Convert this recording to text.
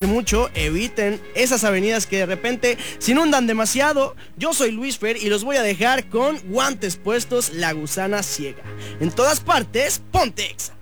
mucho, eviten esas avenidas que de repente se inundan demasiado. Yo soy Luis Fer y los voy a dejar con guantes puestos, La Gusana Ciega. En todas partes, ponte Exa.